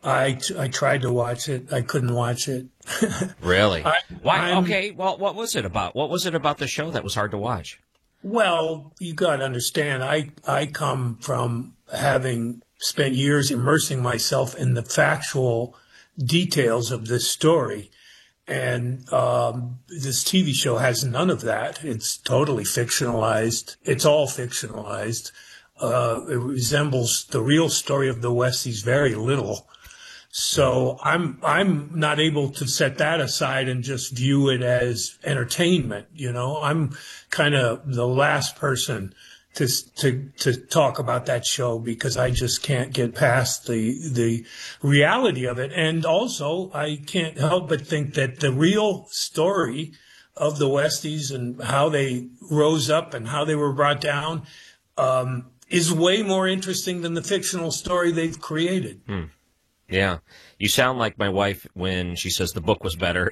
I tried to watch it. I couldn't watch it. Really? Why? Okay. Well, what was it about? What was it about the show that was hard to watch? Well, you got to understand, I come from having spent years immersing myself in the factual details of this story. And this TV show has none of that. It's totally fictionalized. It's all fictionalized. It resembles the real story of the Westies very little. So I'm not able to set that aside and just view it as entertainment. You know, I'm kind of the last person to talk about that show because I just can't get past the reality of it. And also I can't help but think that the real story of the Westies and how they rose up and how they were brought down, is way more interesting than the fictional story they've created. Yeah. You sound like my wife when she says the book was better.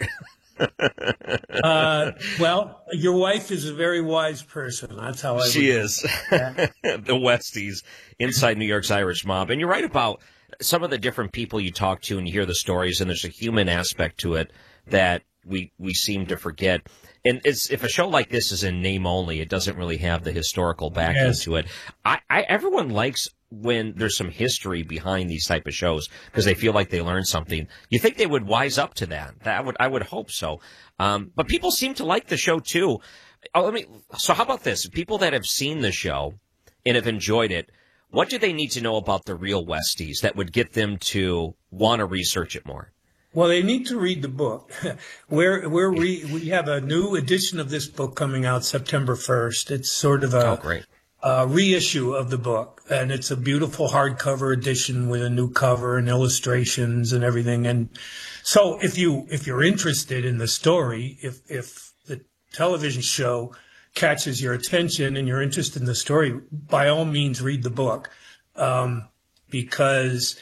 Well, your wife is a very wise person. That's how I would. She is. The Westies, inside New York's Irish mob. And you're right about some of the different people you talk to and you hear the stories, and there's a human aspect to it that we seem to forget. And if a show like this is in name only, it doesn't really have the historical backing to it. Everyone likes when there's some history behind these type of shows because they feel like they learned something. You think they would wise up to that? I would hope so. But people seem to like the show too. So how about this? People that have seen the show and have enjoyed it, what do they need to know about the real Westies that would get them to want to research it more? Well, they need to read the book. We have a new edition of this book coming out September 1st. It's sort of a reissue of the book, and it's a beautiful hardcover edition with a new cover and illustrations and everything. And so if you're interested in the story, if the television show catches your attention and you're interested in the story, by all means read the book, because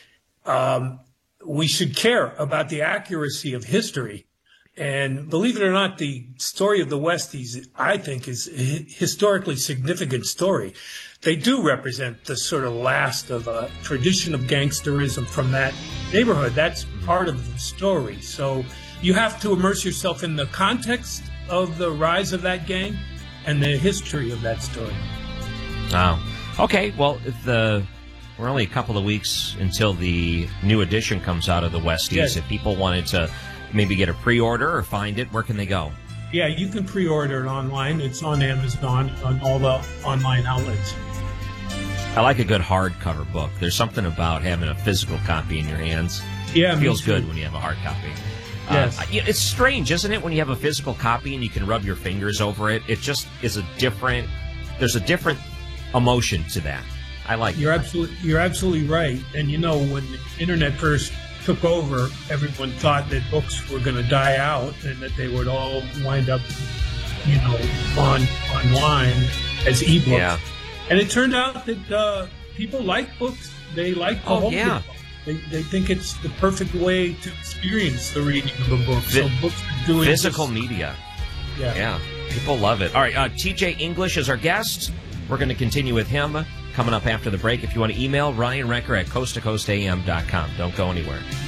we should care about the accuracy of history. And believe it or not, the story of the Westies, I think, is a historically significant story. They do represent the sort of last of a tradition of gangsterism from that neighborhood. That's part of the story. So you have to immerse yourself in the context of the rise of that gang and the history of that story. Wow. Okay, well, we're only a couple of weeks until the new edition comes out of the Westies. Yes. If people wanted to maybe get a pre-order or find it, where can they go? Yeah, you can pre-order it online. It's on Amazon, on all the online outlets. I like a good hardcover book. There's something about having a physical copy in your hands. Yeah, it feels good when you have a hard copy. Yes. It's strange, isn't it, when you have a physical copy and you can rub your fingers over it? It just is there's a different emotion to that. I like it. You're absolutely right. And you know, when the internet first took over, everyone thought that books were going to die out and that they would all wind up, online as ebooks. Yeah. And it turned out that people like books. They like the whole book. They think it's the perfect way to experience the reading of a book. So books are doing physical media. Yeah. People love it. All right, TJ English is our guest. We're going to continue with him coming up after the break. If you want to email, Ryan Recker at coasttocoastam.com. Don't go anywhere.